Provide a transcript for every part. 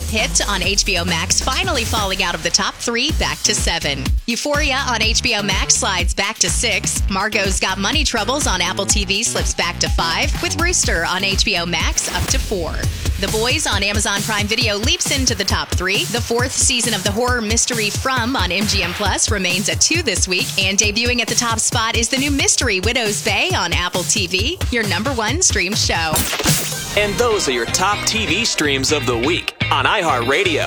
hit on HBO Max finally falling out of the top 3 back to 7. Euphoria on HBO Max slides back to 6. Margot's Got Money Troubles on Apple TV slips back to 5, with Rooster on HBO Max up to 4. The Boys on Amazon Prime Video leaps into the top 3. The 4th season of the horror mystery From on MGM Plus remains at 2 this week. And debuting at the top spot is the new mystery Widow's Bay on Apple TV, your #1 stream show. And those are your top TV streams of the week on iHeartRadio.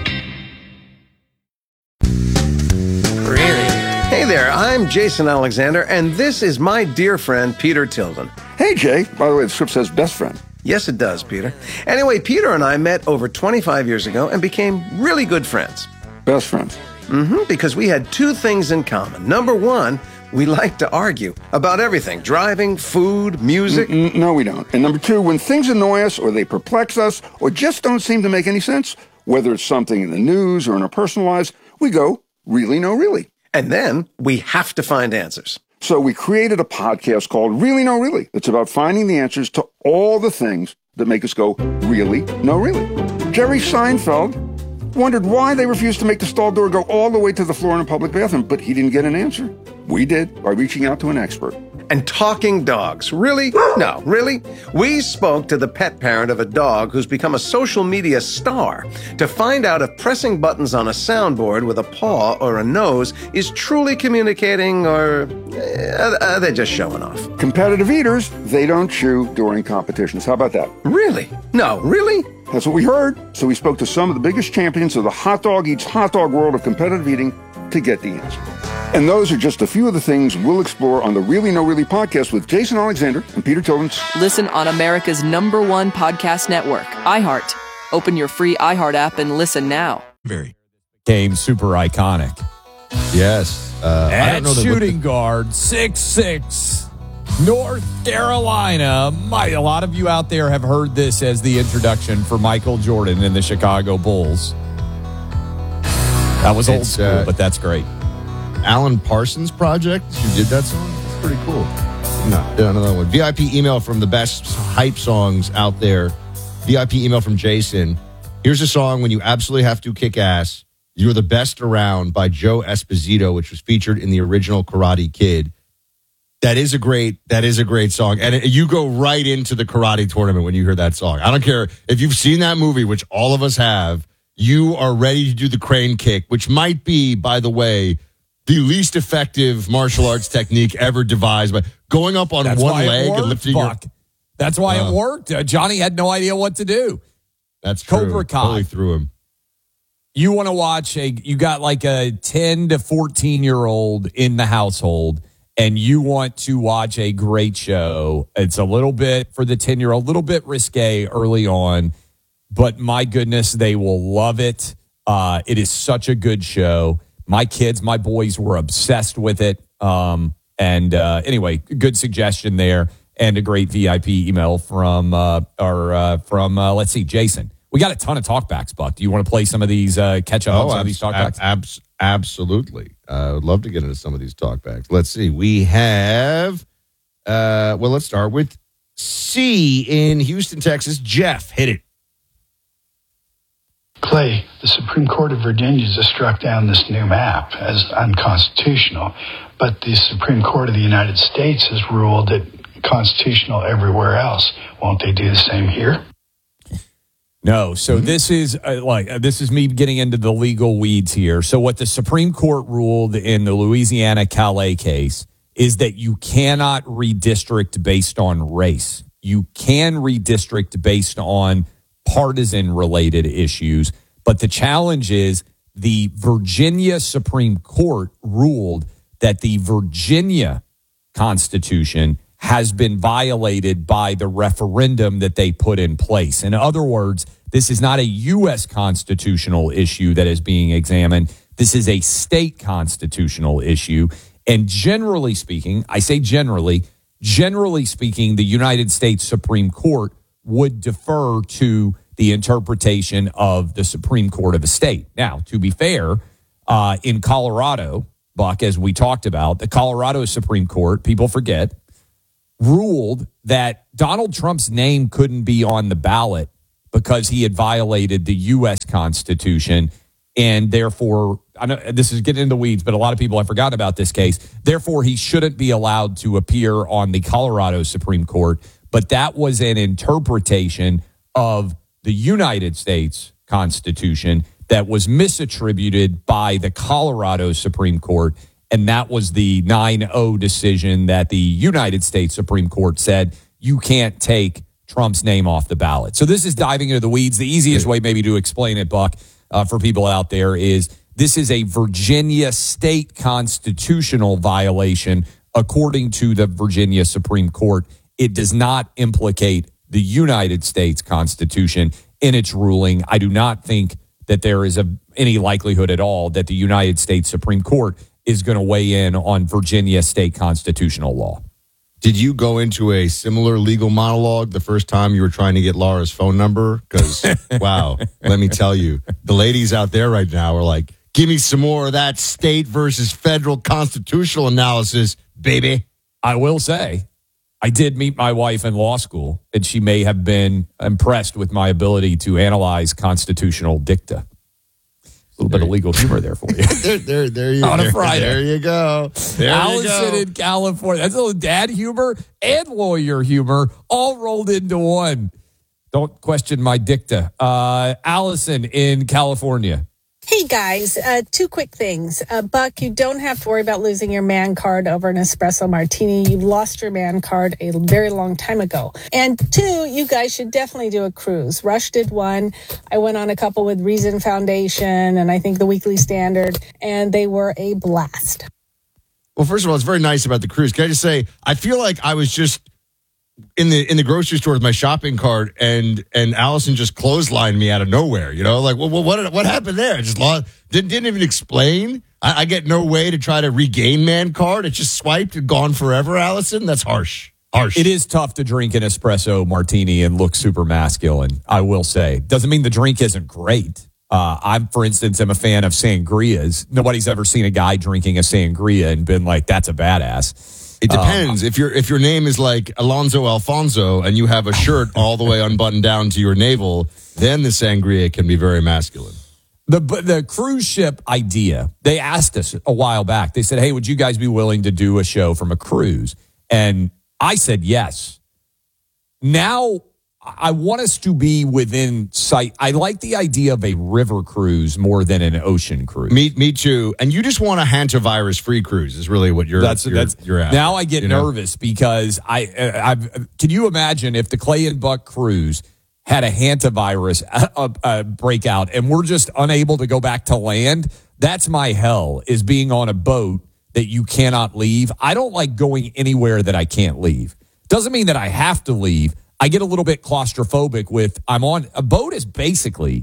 Hey there, I'm Jason Alexander, and this is my dear friend, Peter Tilden. Hey, Jay. By the way, the script says best friend. Yes, it does, Peter. Anyway, Peter and I met over 25 years ago and became really good friends. Best friends. Because we had 2 things in common. Number 1, we like to argue about everything. Driving, food, music. No, we don't. And number 2, when things annoy us or they perplex us or just don't seem to make any sense, whether it's something in the news or in our personal lives, we go, really, no, really. And then we have to find answers. So we created a podcast called Really, No, Really. It's about finding the answers to all the things that make us go, really, no, really. Jerry Seinfeld wondered why they refused to make the stall door go all the way to the floor in a public bathroom, but he didn't get an answer. We did by reaching out to an expert. And talking dogs. Really? No, really? We spoke to the pet parent of a dog who's become a social media star to find out if pressing buttons on a soundboard with a paw or a nose is truly communicating, or are they just showing off? Competitive eaters, they don't chew during competitions. How about that? Really? No, really? That's what we heard. So we spoke to some of the biggest champions of the hot dog eats hot dog world of competitive eating to get the answer. And those are just a few of the things we'll explore on the Really No Really podcast with Jason Alexander and Peter Tilden. Listen on America's #1 podcast network, iHeart. Open your free iHeart app and listen now. Became super iconic. Yes. I don't know shooting guard, 6'6", North Carolina. A lot of you out there have heard this as the introduction for Michael Jordan and the Chicago Bulls. That was old school, but that's great. Alan Parsons Project, who did that song. It's pretty cool. No, another one. VIP email from the best hype songs out there. VIP email from Jason. Here's a song when you absolutely have to kick ass. You're the Best Around by Joe Esposito, which was featured in the original Karate Kid. That is a great song. And you go right into the karate tournament when you hear that song. I don't care if you've seen that movie, which all of us have. You are ready to do the crane kick, which might be, by the way, the least effective martial arts technique ever devised. But going up on one leg and lifting That's why it worked. Johnny had no idea what to do. That's true. Cobra Kai. Totally threw him. You want to watch you got like a 10 to 14-year-old in the household, and you want to watch a great show. It's a little bit, for the 10-year-old, a little bit risque early on, but my goodness, they will love it. It is such a good show. My kids, my boys were obsessed with it. Anyway, good suggestion there, and a great VIP email from let's see, Jason. We got a ton of talkbacks, Buck. Do you want to play some of these, catch up on some of these talkbacks? Absolutely. I would love to get into some of these talkbacks. Let's see. We have, let's start with C in Houston, Texas. Jeff, hit it. Clay, the Supreme Court of Virginia just struck down this new map as unconstitutional, but the Supreme Court of the United States has ruled it constitutional everywhere else. Won't they do the same here? No. So this is this is me getting into the legal weeds here. So what the Supreme Court ruled in the Louisiana Calais case is that you cannot redistrict based on race. You can redistrict based on partisan-related issues, but the challenge is the Virginia Supreme Court ruled that the Virginia Constitution has been violated by the referendum that they put in place. In other words, this is not a U.S. constitutional issue that is being examined. This is a state constitutional issue. And generally speaking, I say generally speaking, the United States Supreme Court would defer to the interpretation of the Supreme Court of a state. Now, to be fair, in Colorado, Buck, as we talked about, the Colorado Supreme Court, people forget, ruled that Donald Trump's name couldn't be on the ballot because he had violated the U.S. Constitution. And therefore, I know this is getting into the weeds, but a lot of people have forgotten about this case. Therefore, he shouldn't be allowed to appear on the Colorado Supreme Court. But that was an interpretation of the United States Constitution that was misattributed by the Colorado Supreme Court. And that was the 9-0 decision that the United States Supreme Court said you can't take Trump's name off the ballot. So this is diving into the weeds. The easiest way maybe to explain it, Buck, for people out there is this is a Virginia state constitutional violation according to the Virginia Supreme Court. It does not implicate the United States Constitution in its ruling. I do not think that there is any likelihood at all that the United States Supreme Court is going to weigh in on Virginia state constitutional law. Did you go into a similar legal monologue the first time you were trying to get Laura's phone number? Because, wow, let me tell you, the ladies out there right now are like, give me some more of that state versus federal constitutional analysis, baby. I will say, I did meet my wife in law school, and she may have been impressed with my ability to analyze constitutional dicta. A little bit of legal humor there for you. there you On a Friday. There you go. Allison in California. That's a little dad humor and lawyer humor all rolled into one. Don't question my dicta. Allison in California. Hey, guys, two quick things. Buck, you don't have to worry about losing your man card over an espresso martini. You lost your man card a very long time ago. And two, you guys should definitely do a cruise. Rush did one. I went on a couple with Reason Foundation and I think the Weekly Standard, and they were a blast. Well, first of all, it's very nice about the cruise. Can I just say, I feel like I was just in the grocery store with my shopping cart, and Allison just clotheslined me out of nowhere. You know, like, well, what happened there? I just lost, didn't even explain. I get no way to try to regain man card. It just swiped and gone forever. Allison, that's harsh. It is tough to drink an espresso martini and look super masculine, I will say. Doesn't mean the drink isn't great. I'm, for instance, am a fan of sangrias. Nobody's ever seen a guy drinking a sangria and been like, that's a badass. It depends. If your name is like Alonzo Alfonso and you have a shirt all the way unbuttoned down to your navel, then the sangria can be very masculine. The cruise ship idea, they asked us a while back. They said, hey, would you guys be willing to do a show from a cruise? And I said yes. Now I want us to be within sight. I like the idea of a river cruise more than an ocean cruise. Me too. And you just want a hantavirus-free cruise is really what you're at. Now I get nervous because can you imagine if the Clay and Buck cruise had a hantavirus breakout and we're just unable to go back to land? That's my hell, is being on a boat that you cannot leave. I don't like going anywhere that I can't leave. Doesn't mean that I have to leave. I get a little bit claustrophobic with I'm on a boat is basically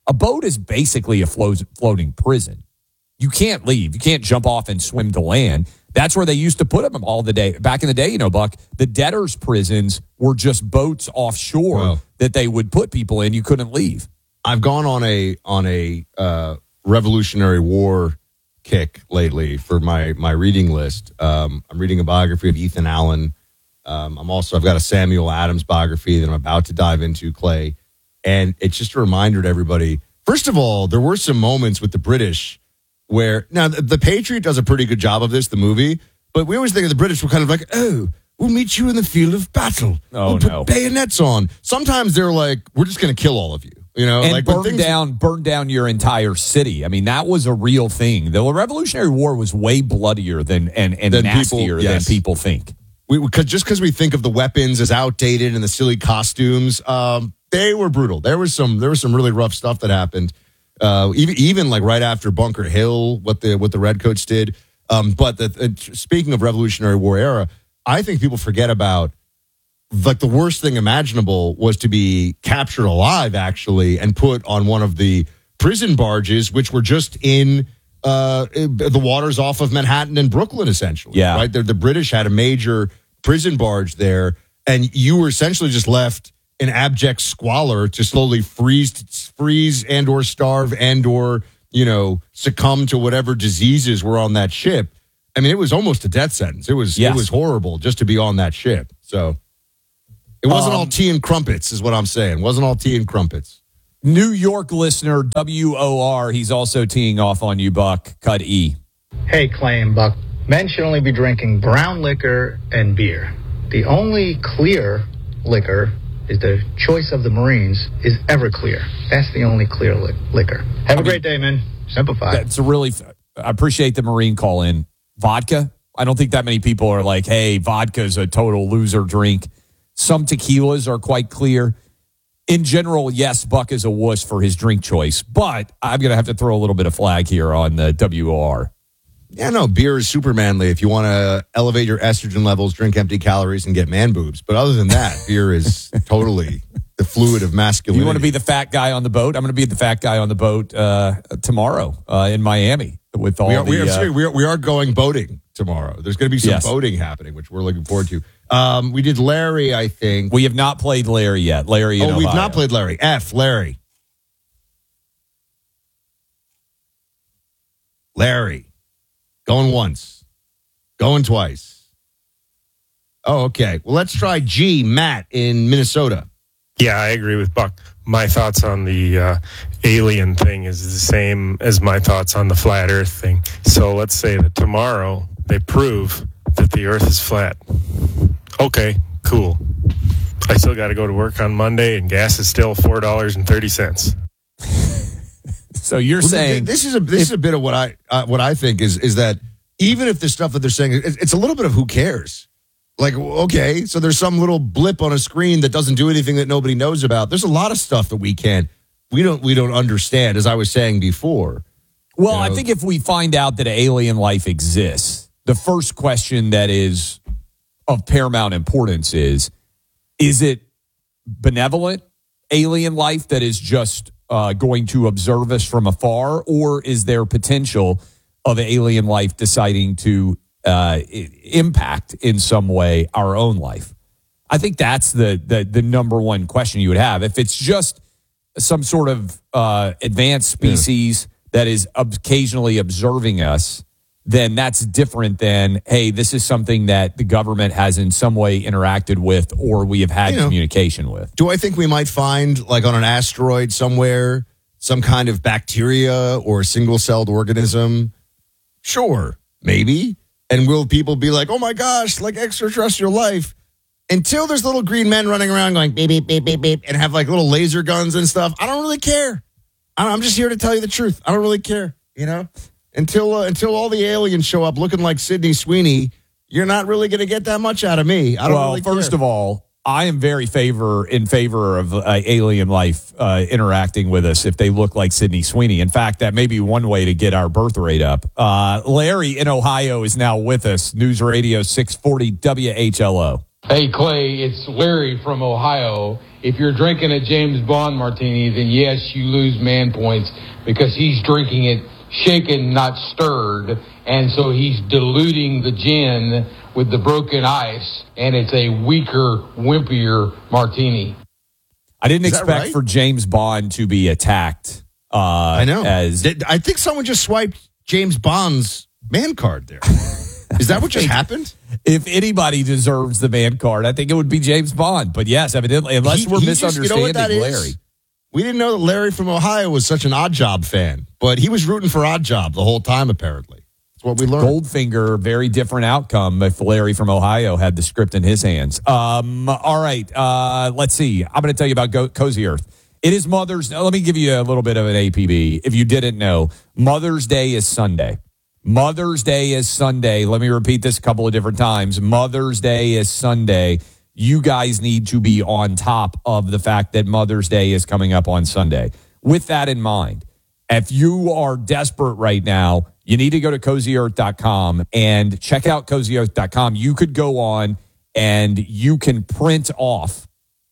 a floating prison. You can't leave. You can't jump off and swim to land. That's where they used to put them all the day. Back in the day, Buck, the debtors' prisons were just boats offshore that they would put people in. You couldn't leave. I've gone on a Revolutionary War kick lately for my reading list. I'm reading a biography of Ethan Allen. I've got a Samuel Adams biography that I'm about to dive into, Clay. And it's just a reminder to everybody. First of all, there were some moments with the British where, now the Patriot does a pretty good job of this, the movie, but we always think of the British were kind of like, oh, we'll meet you in the field of battle. We'll put bayonets on. Sometimes they're like, we're just going to kill all of you. You know, and like burn down your entire city. I mean, that was a real thing. The Revolutionary War was way bloodier than nastier than people think. Because we think of the weapons as outdated and the silly costumes, they were brutal. There was some really rough stuff that happened. Even like right after Bunker Hill, what the Redcoats did. But speaking of Revolutionary War era, I think people forget about, like, the worst thing imaginable was to be captured alive, actually, and put on one of the prison barges, which were just in the waters off of Manhattan and Brooklyn, essentially. Yeah. Right? The British had a major prison barge there, and you were essentially just left in abject squalor to slowly freeze and or starve and or, succumb to whatever diseases were on that ship. I mean, it was almost a death sentence. It was horrible just to be on that ship. So It wasn't all tea and crumpets, is what I'm saying. It wasn't all tea and crumpets. New York listener WOR, he's also teeing off on you, Buck. Cut E. Hey, Clay and Buck. Men should only be drinking brown liquor and beer. The only clear liquor is the choice of the Marines is Everclear. That's the only clear liquor. Have a great day, man. Simplify. That's I appreciate the Marine call in. Vodka? I don't think that many people are like, hey, vodka's a total loser drink. Some tequilas are quite clear. In general, yes, Buck is a wuss for his drink choice, but I'm going to have to throw a little bit of flag here on the WOR. Yeah, no, beer is super manly. If you want to elevate your estrogen levels, drink empty calories, and get man boobs. But other than that, beer is totally the fluid of masculinity. You want to be the fat guy on the boat? I'm going to be the fat guy on the boat tomorrow in Miami with all we are going boating tomorrow. There's going to be some boating happening, which we're looking forward to. We did Larry, I think. We have not played Larry yet. Larry in Ohio. We've not played Larry. Larry. Larry. Going once. Going twice. Oh, okay. Well, let's try G, Matt in Minnesota. Yeah, I agree with Buck. My thoughts on the alien thing is the same as my thoughts on the flat earth thing. So let's say that tomorrow they prove that the earth is flat. Okay, cool. I still got to go to work on Monday, and gas is still $4.30. So you're saying this is a bit of what I think is that even if the stuff that they're saying, it's a little bit of who cares. Like, okay, so there's some little blip on a screen that doesn't do anything that nobody knows about. There's a lot of stuff that we don't understand, as I was saying before. Well, I think if we find out that alien life exists, the first question that is of paramount importance is it benevolent alien life that is just going to observe us from afar, or is there potential of alien life deciding to impact in some way our own life? I think that's the number one question you would have. If it's just some sort of advanced species that is occasionally observing us, then that's different than, hey, this is something that the government has in some way interacted with or we have had communication with. Do I think we might find, like on an asteroid somewhere, some kind of bacteria or single-celled organism? Sure, maybe. And will people be like, oh my gosh, like extraterrestrial life? Until there's little green men running around going beep, beep, beep, beep, beep, and have like little laser guns and stuff, I don't really care. I'm just here to tell you the truth. I don't really care, Until all the aliens show up looking like Sydney Sweeney, you're not really going to get that much out of me. I don't really care. First of all, I am very in favor of alien life interacting with us if they look like Sydney Sweeney. In fact, that may be one way to get our birth rate up. Larry in Ohio is now with us. News Radio 640 WHLO. Hey, Clay, it's Larry from Ohio. If you're drinking a James Bond martini, then yes, you lose man points because he's drinking it shaken, not stirred, and so he's diluting the gin with the broken ice, and it's a weaker, wimpier martini. I didn't expect for James Bond to be attacked. I know. I think someone just swiped James Bond's man card there. Is that what just happened? If anybody deserves the man card, I think it would be James Bond. But yes, evidently, unless we're misunderstanding Larry. We didn't know that Larry from Ohio was such an Odd Job fan, but he was rooting for Odd Job the whole time, apparently. That's what we learned. Goldfinger, very different outcome if Larry from Ohio had the script in his hands. All right, let's see. I'm going to tell you about Cozy Earth. It is Mother's Day. Let me give you a little bit of an APB. If you didn't know, Mother's Day is Sunday. Mother's Day is Sunday. Let me repeat this a couple of different times. Mother's Day is Sunday. You guys need to be on top of the fact that Mother's Day is coming up on Sunday. With that in mind, if you are desperate right now, you need to go to CozyEarth.com and check out CozyEarth.com. You could go on and you can print off.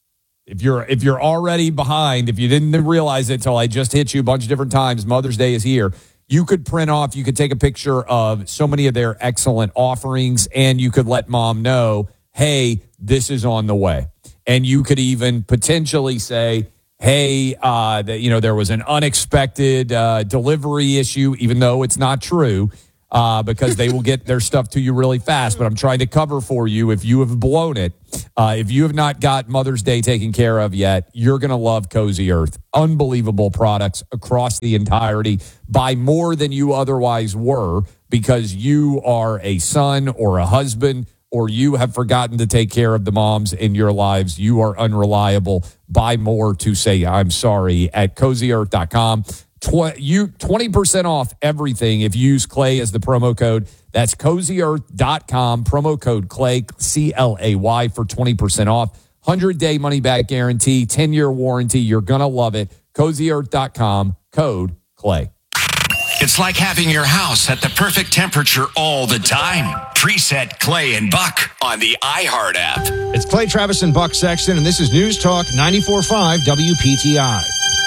If you're already behind, if you didn't realize it until I just hit you a bunch of different times, Mother's Day is here. You could print off, you could take a picture of so many of their excellent offerings, and you could let mom know, hey, this is on the way. And you could even potentially say, hey, there was an unexpected delivery issue, even though it's not true. because they will get their stuff to you really fast. But I'm trying to cover for you if you have blown it. If you have not got Mother's Day taken care of yet, you're going to love Cozy Earth. Unbelievable products across the entirety. Buy more than you otherwise were because you are a son or a husband or you have forgotten to take care of the moms in your lives. You are unreliable. Buy more to say I'm sorry at CozyEarth.com. 20% off everything if you use Clay as the promo code. That's CozyEarth.com, promo code Clay, CLAY for 20% off. 100-day money-back guarantee, 10-year warranty. You're going to love it. CozyEarth.com, code Clay. It's like having your house at the perfect temperature all the time. Preset Clay and Buck on the iHeart app. It's Clay, Travis, and Buck Sexton, and this is News Talk 94.5 WPTI.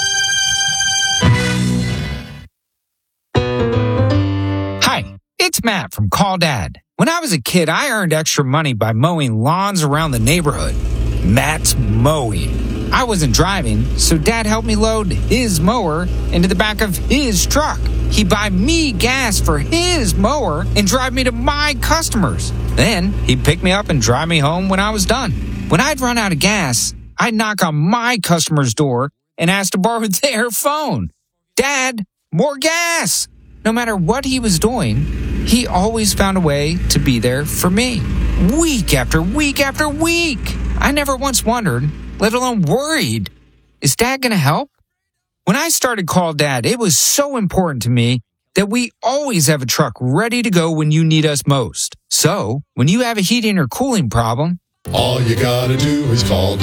Hi, it's Matt from Call Dad. When I was a kid, I earned extra money by mowing lawns around the neighborhood. Matt's mowing. I wasn't driving, so Dad helped me load his mower into the back of his truck. He'd buy me gas for his mower and drive me to my customers. Then he'd pick me up and drive me home when I was done. When I'd run out of gas, I'd knock on my customer's door and ask to borrow their phone. Dad, more gas! No matter what he was doing, he always found a way to be there for me. Week after week after week. I never once wondered, let alone worried, is Dad going to help? When I started Call Dad, it was so important to me that we always have a truck ready to go when you need us most. So, when you have a heating or cooling problem, all you gotta do is call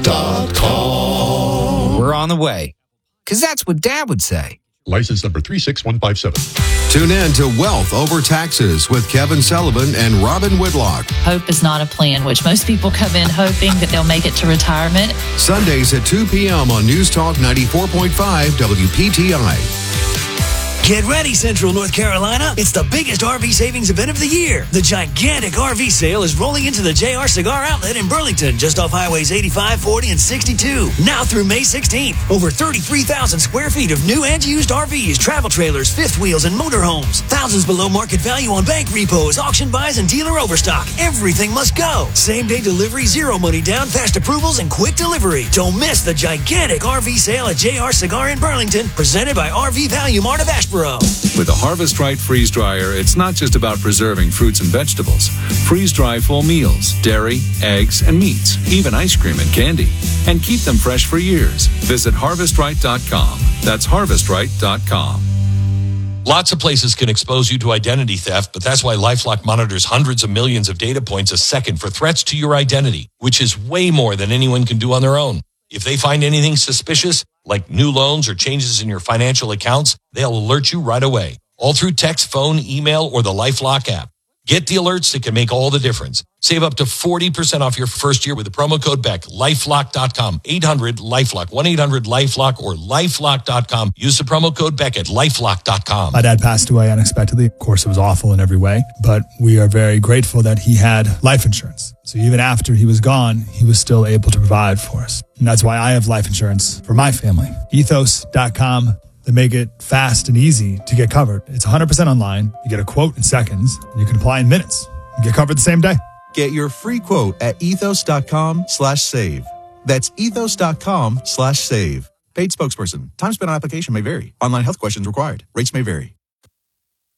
dad.com. We're on the way. Because that's what Dad would say. License number 36157. Tune in to Wealth Over Taxes with Kevin Sullivan and Robin Whitlock. Hope is not a plan, which most people come in hoping that they'll make it to retirement. Sundays at 2 p.m. on News Talk 94.5 WPTI. Get ready, Central North Carolina. It's the biggest RV savings event of the year. The gigantic RV sale is rolling into the JR Cigar Outlet in Burlington, just off Highways 85, 40, and 62. Now through May 16th. Over 33,000 square feet of new and used RVs, travel trailers, fifth wheels, and motorhomes. Thousands below market value on bank repos, auction buys, and dealer overstock. Everything must go. Same-day delivery, zero money down, fast approvals, and quick delivery. Don't miss the gigantic RV sale at JR Cigar in Burlington, presented by RV Value Mart of Ashboro. With the Harvest Right freeze dryer, it's not just about preserving fruits and vegetables. Freeze dry full meals, dairy, eggs, and meats, even ice cream and candy. And keep them fresh for years. Visit harvestright.com. That's harvestright.com. Lots of places can expose you to identity theft, but that's why LifeLock monitors hundreds of millions of data points a second for threats to your identity, which is way more than anyone can do on their own. If they find anything suspicious, like new loans or changes in your financial accounts, they'll alert you right away, all through text, phone, email, or the LifeLock app. Get the alerts that can make all the difference. Save up to 40% off your first year with the promo code BECK. LifeLock.com, 800-LifeLock, 1-800-LifeLock, or LifeLock.com. Use the promo code BECK at LifeLock.com. My dad passed away unexpectedly. Of course, it was awful in every way, but we are very grateful that he had life insurance. So even after he was gone, he was still able to provide for us. And that's why I have life insurance for my family. Ethos.com. They make it fast and easy to get covered. It's 100% online. You get a quote in seconds. And you can apply in minutes. You get covered the same day. Get your free quote at ethos.com/save. That's ethos.com/save. Paid spokesperson. Time spent on application may vary. Online health questions required. Rates may vary.